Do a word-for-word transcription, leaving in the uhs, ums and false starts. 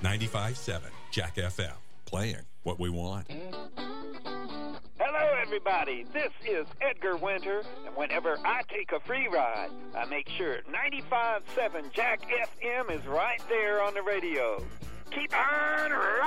ninety-five point seven Jack F M, playing what we want. Hello, everybody. This is Edgar Winter, and whenever I take a free ride, I make sure ninety-five point seven Jack F M is right there on the radio. Keep on